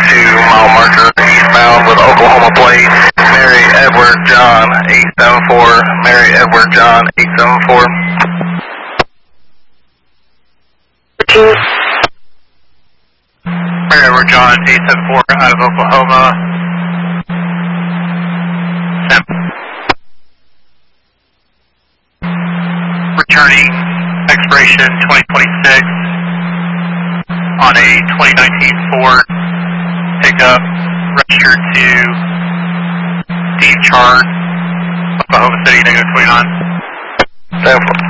mile marker eastbound with Oklahoma plate. Mary Edward John 874. Mary Edward John 874. Mary Edward John 874 out of Oklahoma. Returning expiration 2026 on a 2019 Ford pickup registered to Steve Chard, Oklahoma City, -29. 7-4.